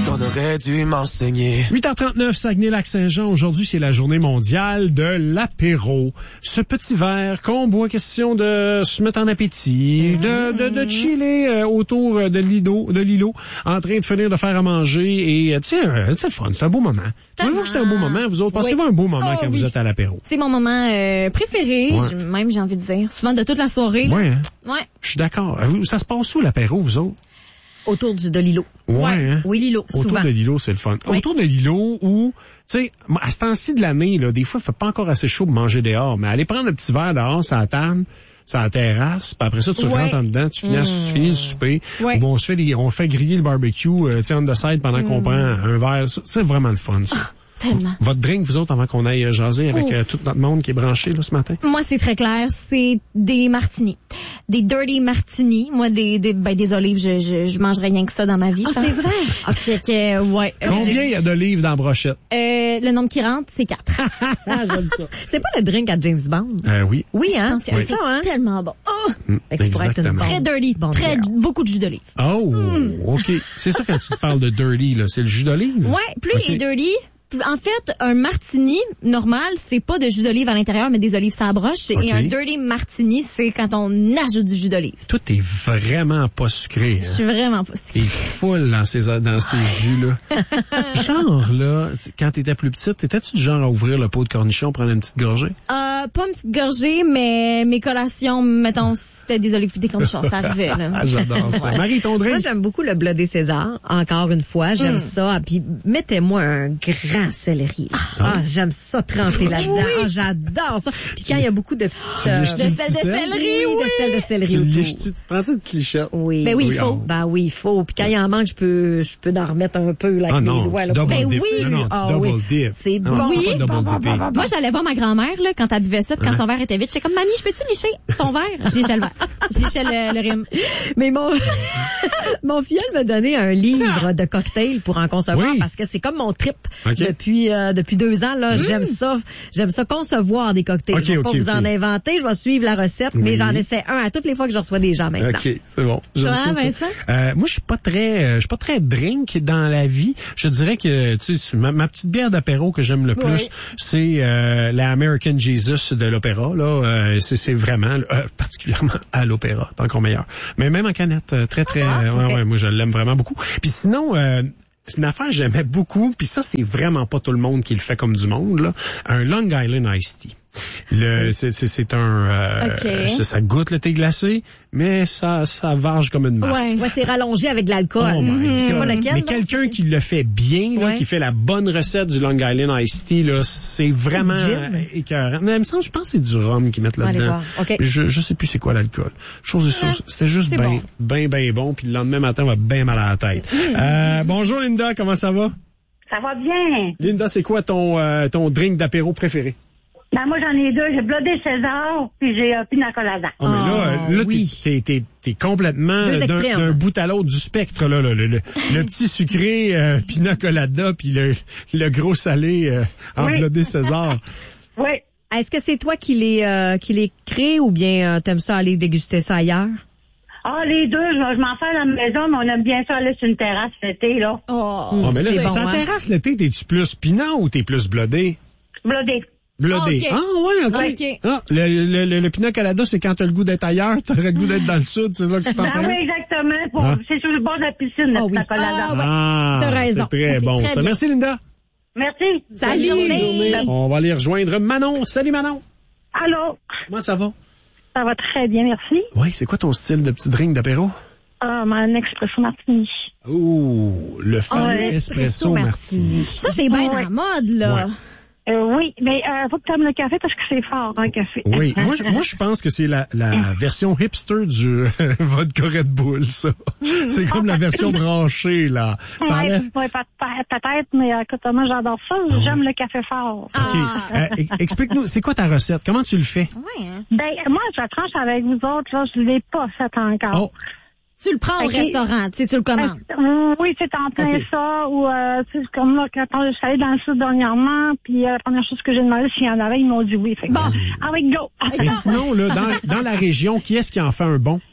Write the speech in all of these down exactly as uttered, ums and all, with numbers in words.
qu'on aurait dû m'enseigner. huit heures trente-neuf, Saguenay-Lac-Saint-Jean. Aujourd'hui, c'est la journée mondiale de l'apéro. Ce petit verre qu'on boit, question de se mettre en appétit, de, de, de chiller euh, autour de l'îlot, de l'îlot, en train de finir de faire à manger. Et, tu sais, euh, c'est le fun, c'est un beau moment. Trouvez-vous que c'est un beau moment, vous autres? Passez-vous Oui. un beau moment Oh, quand oui. vous êtes à l'apéro? C'est mon moment euh, préféré, Ouais. j- même j'ai envie de dire. Souvent de toute la soirée. là. Ouais, hein? Ouais. Je suis d'accord. Vous- Ça se passe où, l'apéro, vous autres? Autour du, de l'îlot. Ouais, hein? Oui, l'îlot, Autour souvent. de l'îlot, c'est le fun. Oui. Autour de l'îlot où, tu sais, à ce temps-ci de l'année, là, des fois, il fait pas encore assez chaud pour manger dehors, mais aller prendre un petit verre dehors, sur la table, sur la terrasse, puis après ça, tu Ouais. rentres en dedans, tu finis, Mmh. tu finis le souper. Ouais. Ou bon, on se fait des, on fait griller le barbecue, euh, tu sais, on the side pendant Mmh. qu'on prend un verre. Ça, c'est vraiment le fun, ça. Tellement. Votre drink, vous autres, avant qu'on aille jaser avec Ouf. euh, tout notre monde qui est branché, là, ce matin? Moi, c'est très clair. C'est des martinis. Des dirty martinis. Moi, des, des, ben, des olives, je, je, je mangerais rien que ça dans ma vie. Ah, je pense. c'est vrai? Ah, fait que, ouais. Euh, Combien il y a d'olives dans la brochette? Euh, le nombre qui rentre, c'est quatre. Ah, j'aime ça. C'est pas le drink à James Bond? Euh, oui. Oui, Je hein? pense que C'est c'est ça, hein? tellement bon. Oh! Mmh, Fait que tu pourrais être une exactement. bonne- Très dirty. Bon, très, bien. beaucoup de jus d'olive. Oh, OK. C'est ça quand tu te parles de dirty, là. C'est le jus d'olive? Ouais, plus OK. il est dirty, plus- en fait, un martini normal, c'est pas de jus d'olive à l'intérieur, mais des olives ça broche. OK. Et un dirty martini, c'est quand on ajoute du jus d'olive. Toi, t'es vraiment pas sucré. Je Hein? suis vraiment pas T'es sûre. full dans ces, dans ces jus-là. Genre, là, quand t'étais plus petite, t'étais-tu du genre à ouvrir le pot de cornichon, prendre une petite gorgée? Euh, pas une petite gorgée, mais mes collations, mettons, c'était des olives puis des cornichons, ça arrivait, là. Ah, j'adore ça. Ouais. Marie, ton Moi, drink? j'aime beaucoup le blodé César. Encore une fois, j'aime Mm. ça. Puis mettez-moi un grand céleri. là. Ah, j'aime ça tremper là-dedans. Oui. Ah, j'adore ça. Puis quand il y a beaucoup de petites... euh, liches-tu De le sel de petit sel? céleri, oui, oui. de sel de céleri Tu le autour. liches-tu? Tu te prends-tu une petite lichette? Oui. Ben oui, il Oui, faut. ah. Ben oui, il faut. Puis quand il y en manque, je peux, je peux en remettre un peu là, avec Ah mes non, doigts. tu là. double Ben dip. oui. Non, non, tu Ah double oui. dip. C'est Non, bon. tu Oui. fais pas double dipping. Moi, j'allais voir ma grand-mère, là, quand elle buvait ça, puis quand son verre était vide, j'étais comme, Mamie, je peux-tu licher ton verre? Je lichais le verre. Je lichais le, le rime. Mais mon, mon filleul m'a donné un livre de cocktails pour en concevoir Oui. parce que c'est comme mon trip OK. depuis euh, depuis deux ans là. J'aime ça, j'aime ça concevoir des cocktails. OK, je vais OK, pas vous OK. en inventer, je vais suivre la recette, mais Oui. j'en essaie un à toutes les fois que je reçois des gens maintenant. OK, c'est bon. J'aime Toi, ça, ça. Vincent? Euh, moi, je suis pas très, euh, je suis pas très drink dans la vie. Je dirais que, tu sais, ma, ma petite bière d'apéro que j'aime le plus, Oui. c'est euh, la American Jesus de l'opéra. Là, euh, c'est, c'est vraiment, euh, particulièrement à l'opéra, tant qu'on meilleur. Mais même en canette, euh, très très, euh, ouais, ok. ouais, moi je l'aime vraiment beaucoup. Puis sinon. Euh, c'est une affaire que j'aimais beaucoup, puis ça, c'est vraiment pas tout le monde qui le fait comme du monde, là. Un Long Island Iced Tea. Le, c'est, c'est, c'est un, euh, OK. ça, ça goûte le thé glacé, mais ça, ça varge comme une masse. Ouais. Ouais, c'est rallongé avec de l'alcool. Oh my Mhm. C'est God. pas lequel. Mais donc? quelqu'un qui le fait bien, là, Ouais. qui fait la bonne recette du Long Island Iced Tea, là, c'est vraiment Du gin? euh, écœurant. Mais il me semble, je pense que c'est du rhum qu'ils mettent On va aller là-dedans. voir. OK. Mais Je, je sais plus c'est quoi l'alcool. Chose est sûre, c'était juste c'est bien, bon. bien, bien bon. Puis le lendemain matin, on va bien mal à la tête. Euh, bonjour Linda, comment ça va? Ça va bien. Linda, c'est quoi ton, euh, ton drink d'apéro préféré? Ben, moi, j'en ai deux. J'ai blodé César, puis j'ai euh, pina colada. Oh, mais là, Oh, euh, là, oui. t'es, t'es, t'es, t'es complètement Deux d'un, extrêmes. d'un bout à l'autre du spectre, là, là, le, le, le petit sucré euh, pina colada, puis le, le gros salé euh, en Oui. blodé César. Oui. Est-ce que c'est toi qui les euh, qui les crée ou bien euh, t'aimes ça aller déguster ça ailleurs? Ah, les deux, je, je m'en fais à la maison, mais on aime bien ça aller sur une terrasse l'été, là. Oh. Oh, mais là, C'est bon, ça hein? terrasse l'été, t'es-tu plus pinant ou t'es plus blodé? Blodé. Blodé. OK. Ah, ouais, OK. OK. Ah, le, le, le, le pina colada, c'est quand t'as le goût d'être ailleurs, t'aurais le goût d'être dans le sud, c'est là que tu t'en Ben fais. oui, exactement. Pour, Ah. C'est sur le bord de la piscine, le Ah pina oui. colada. Ah, ouais. Ah, T'as raison. c'est très C'est bon. très ça. bien. Merci, Linda. Merci. Salut. Bonne journée. On va aller rejoindre Manon. Salut, Manon. Allô? Comment ça va? Ça va très bien, merci. Oui, c'est quoi ton style de petit drink d'apéro? Ah, mon expresso martini. Ouh, le fameux Ouais, espresso martini. Ça, c'est bien Ouais. dans la mode, là. Ouais. Euh, oui, mais euh, faut que tu aimes le café parce que c'est fort, un café. Oui, moi, je- moi je pense que c'est la, la version hipster du vodka Red Bull, ça. C'est comme la version branchée, là. Ça a Ouais, l'air- ouais, peut- peut-être, mais euh, écoute, moi j'adore ça. J'aime le café fort. OK. Euh, e- explique-nous, c'est quoi ta recette? Comment tu le fais? Ouais, hein. Ben, moi, je tranche avec vous autres, là, je l'ai pas fait encore. Oh, Tu le prends au OK. restaurant, tu sais, tu le commandes. Euh, oui, c'est en plein OK. ça, ou euh, tu sais, comme là, quand je suis allée dans le sud dernièrement, puis euh, la première chose que j'ai demandé s'il y en avait, ils m'ont dit oui. Fait que, Bon. ah oui, go! mais sinon, là, dans, dans la région, qui est-ce qui en fait un bon?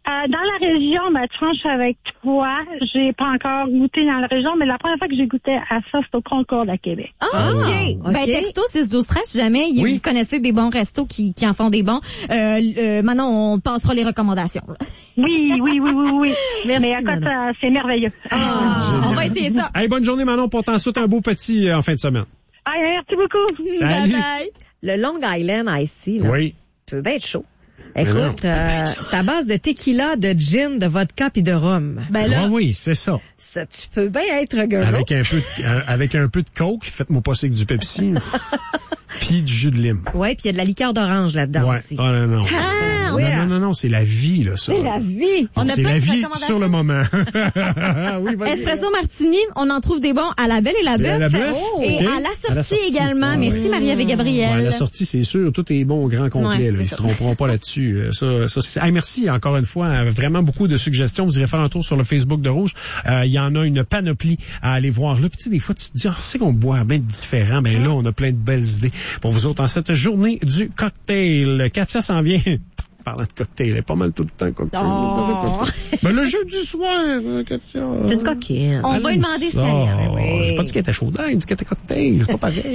Euh, dans la région, ben, tranche avec toi. J'ai pas encore goûté dans la région, mais la première fois que j'ai goûté à ça, c'est au Concours de Québec. Ah, Ah, OK. OK. Ben, texto six douze treize, si jamais y- Oui. vous connaissez des bons restos qui, qui en font des bons. Euh, euh, maintenant, on passera les recommandations. là. Oui, oui, oui, oui, oui. Merci, mais écoute, Manon. euh, c'est merveilleux. Ah, Génial. on va essayer ça. Hey, bonne journée, Manon, pour t'en souhaiter un beau petit euh, en fin de semaine. Ah, merci beaucoup. Salut. Bye bye. Le Long Island Iced Tea, là, Oui. peut bien être chaud. non. Écoute, euh, c'est à base de tequila, de gin, de vodka puis de rhum. Ben là, Ah oui, c'est ça. ça, tu peux bien être gros. Avec un peu de, euh, avec un peu de coke, faites-moi passer avec du Pepsi. Puis du jus de lime. Ouais, puis il y a de la liqueur d'orange là-dedans Ouais. aussi. Oh non, non. Ah, oui. Non, non, non, non, c'est la vie, là, ça. C'est la vie. On a C'est plein la de vie recommandations. sur le moment. oui, vas-y. Espresso Martini, on en trouve des bons à la Belle et la Belle et la Bœuf. Bœuf, Et ok. à la sortie, À la sortie. également. Ah, Merci oui. Marie-Ève et Gabriel. Ouais, à la sortie, c'est sûr, tout est bon au grand complet. Ouais, là. c'est Ils ça. se tromperont pas là-dessus. Euh, Ça, ça, c'est... Hey, merci encore une fois. euh, Vraiment beaucoup de suggestions. Vous irez faire un tour sur le Facebook de Rouge. Euh, Il y en a une panoplie à aller voir là. Puis tu sais, des fois, tu te dis, ah, c'est qu'on boit bien différent. Ben là, on a plein de belles idées pour vous autres en cette journée du cocktail. Katia s'en vient. Parlant de cocktail, elle est pas mal tout le temps cocktail. Oh. Ben le jeudi soir, euh, Katia. C'est une coquine. On Elle va lui aime demander ce ça. qu'elle aime. Oui. J'ai pas dit qu'elle était chaude, elle dit qu'elle était cocktail. C'est pas pareil.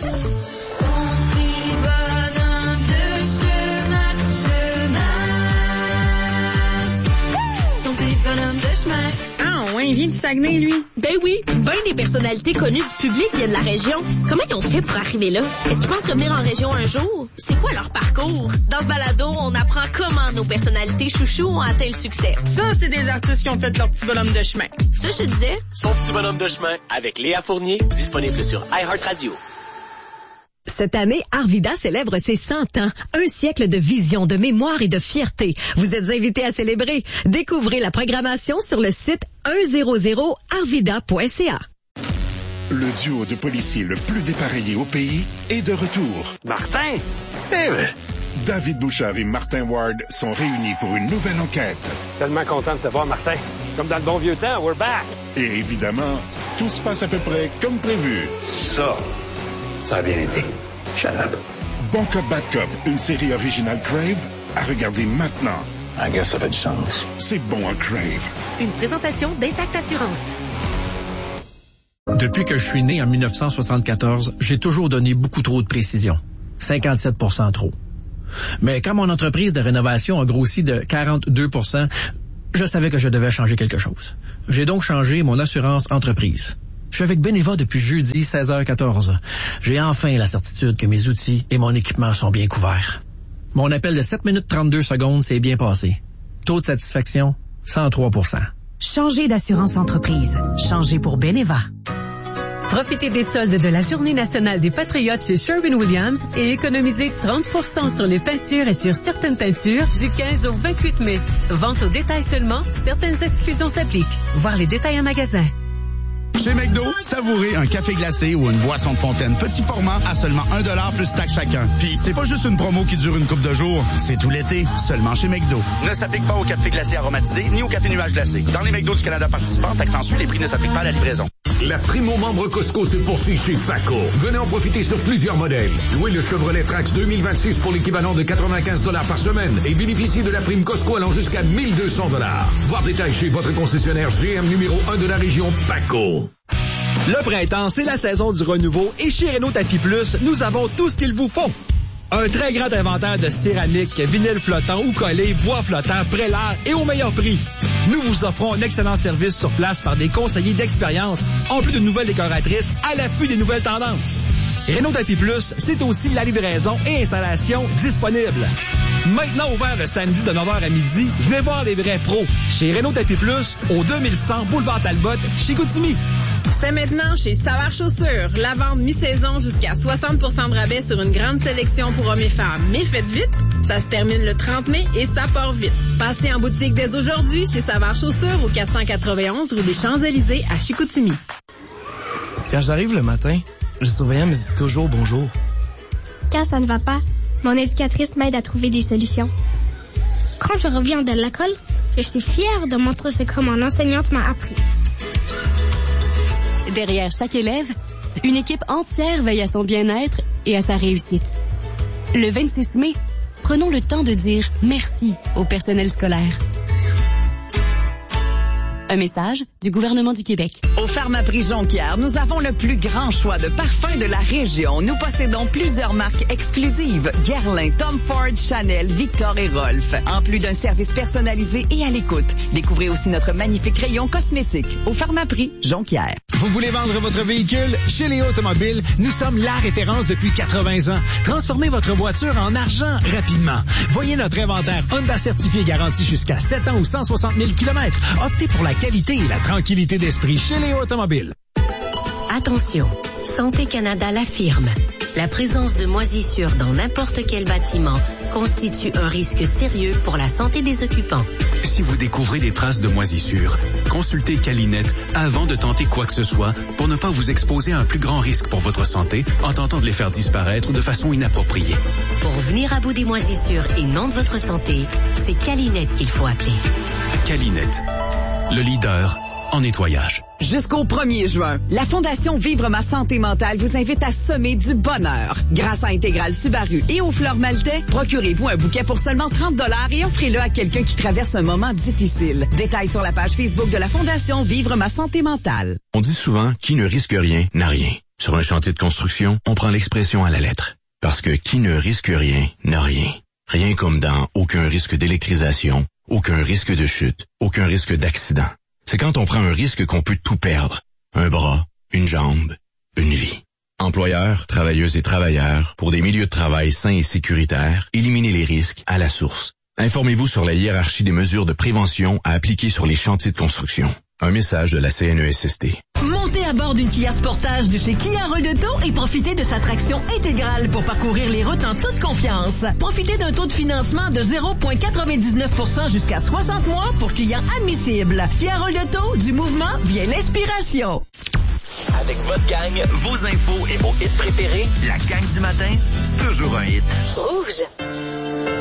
Ah, ouais, il vient du Saguenay, lui. Ben oui, ben des personnalités connues du public viennent de la région. Comment ils ont fait pour arriver là? Est-ce qu'ils pensent revenir en région un jour? C'est quoi leur parcours? Dans ce balado, on apprend comment nos personnalités chouchous ont atteint le succès. Ça, c'est des artistes qui ont fait leur petit bonhomme de chemin. Ça, je te disais, Son petit bonhomme de chemin avec Léa Fournier, disponible sur iHeartRadio. Cette année, Arvida célèbre ses cent ans. Un siècle de vision, de mémoire et de fierté. Vous êtes invités à célébrer. Découvrez la programmation sur le site cent arvida point c a. Le duo de policiers le plus dépareillé au pays est de retour. Martin? Eh ben, David Bouchard et Martin Ward sont réunis pour une nouvelle enquête. Tellement content de te voir, Martin. Comme dans le bon vieux temps, we're back. Et évidemment, tout se passe à peu près comme prévu. Ça, ça a bien été. Shut up. Bon Cop, Bad Cop, une série originale Crave, à regarder maintenant. I guess ça fait du sens. C'est bon en Crave. Une présentation d'Intact Assurance. Depuis que je suis né en mille neuf cent soixante-quatorze, j'ai toujours donné beaucoup trop de précision. cinquante-sept pour cent trop. Mais quand mon entreprise de rénovation a grossi de quarante-deux pour cent, je savais que je devais changer quelque chose. J'ai donc changé mon assurance entreprise. Je suis avec Beneva depuis jeudi seize heures quatorze. J'ai enfin la certitude que mes outils et mon équipement sont bien couverts. Mon appel de sept minutes trente-deux secondes s'est bien passé. Taux de satisfaction, cent trois pour cent. Changez d'assurance entreprise. Changez pour Beneva. Profitez des soldes de la Journée nationale des Patriotes chez Sherwin-Williams et économisez trente pour cent sur les peintures et sur certaines peintures du quinze au vingt-huit mai. Vente au détail seulement, certaines exclusions s'appliquent. Voir les détails en magasin. Chez McDo, savourez un café glacé ou une boisson de fontaine petit format à seulement un dollar plus taxe chacun. Puis c'est pas juste une promo qui dure une couple de jours, c'est tout l'été, seulement chez McDo. Ne s'applique pas au café glacé aromatisé ni au café nuage glacé. Dans les McDo du Canada participants, taxe en sus, les prix ne s'appliquent pas à la livraison. La prime aux membres Costco se poursuit chez Paco. Venez en profiter sur plusieurs modèles. Louez le Chevrolet Trax deux mille vingt-six pour l'équivalent de quatre-vingt-quinze dollars par semaine et bénéficiez de la prime Costco allant jusqu'à mille deux cents dollars. Voir détail chez votre concessionnaire G M numéro un de la région, Paco. Le printemps, c'est la saison du renouveau et chez Renault Tapis Plus, nous avons tout ce qu'il vous faut. Un très grand inventaire de céramique, vinyle flottant ou collé, bois flottant, prélat et au meilleur prix. Nous vous offrons un excellent service sur place par des conseillers d'expérience, en plus de nouvelles décoratrices à l'affût des nouvelles tendances. Renault Tapis Plus, c'est aussi la livraison et installation disponible. Maintenant ouvert le samedi de neuf heures à midi, venez voir les vrais pros chez Renault Tapis Plus au deux mille cent Boulevard Talbot, Chicoutimi. C'est maintenant chez Savard Chaussures. La vente mi-saison jusqu'à soixante pour cent de rabais sur une grande sélection pour hommes et femmes. Mais faites vite, ça se termine le trente mai et ça part vite. Passez en boutique dès aujourd'hui chez Savard Chaussures au quatre cent quatre-vingt-onze rue des Champs-Élysées à Chicoutimi. Quand j'arrive le matin, le surveillant me dit toujours bonjour. Quand ça ne va pas, mon éducatrice m'aide à trouver des solutions. Quand je reviens de l'école, je suis fière de montrer ce que mon enseignante m'a appris. Derrière chaque élève, une équipe entière veille à son bien-être et à sa réussite. Le vingt-six mai, prenons le temps de dire merci au personnel scolaire. Un message du gouvernement du Québec. Au Pharmaprix Jonquière, nous avons le plus grand choix de parfums de la région. Nous possédons plusieurs marques exclusives. Guerlain, Tom Ford, Chanel, Victor et Rolf. En plus d'un service personnalisé et à l'écoute. Découvrez aussi notre magnifique rayon cosmétique. Au Pharmaprix Jonquière. Vous voulez vendre votre véhicule? Chez Léo Automobile, nous sommes la référence depuis quatre-vingts ans. Transformez votre voiture en argent rapidement. Voyez notre inventaire Honda certifié garanti jusqu'à sept ans ou cent soixante mille kilomètres. Optez pour la qualité et la tranquillité d'esprit chez Léo Automobile. Attention, Santé Canada l'affirme. La présence de moisissures dans n'importe quel bâtiment constitue un risque sérieux pour la santé des occupants. Si vous découvrez des traces de moisissures, consultez Calinette avant de tenter quoi que ce soit pour ne pas vous exposer à un plus grand risque pour votre santé en tentant de les faire disparaître de façon inappropriée. Pour venir à bout des moisissures et non de votre santé, c'est Calinette qu'il faut appeler. Calinette, le leader en nettoyage. Jusqu'au premier juin, la Fondation Vivre ma santé mentale vous invite à semer du bonheur. Grâce à Intégral Subaru et aux fleurs maltais, procurez-vous un bouquet pour seulement trente dollars et offrez-le à quelqu'un qui traverse un moment difficile. Détails sur la page Facebook de la Fondation Vivre ma santé mentale. On dit souvent « qui ne risque rien n'a rien ». Sur un chantier de construction, on prend l'expression à la lettre. Parce que qui ne risque rien n'a rien. Rien comme dans aucun risque d'électrisation, aucun risque de chute, aucun risque d'accident. C'est quand on prend un risque qu'on peut tout perdre. Un bras, une jambe, une vie. Employeurs, travailleuses et travailleurs, pour des milieux de travail sains et sécuritaires, éliminez les risques à la source. Informez-vous sur la hiérarchie des mesures de prévention à appliquer sur les chantiers de construction. Un message de la C N E S S T. Montez à bord d'une Kia Sportage de chez Kia Rolletto et profitez de sa traction intégrale pour parcourir les routes en toute confiance. Profitez d'un taux de financement de zéro virgule quatre-vingt-dix-neuf pour cent jusqu'à soixante mois pour clients admissibles. Kia Rolletto, du mouvement vient l'inspiration. Avec votre gang, vos infos et vos hits préférés, la gang du matin, c'est toujours un hit. Rouge.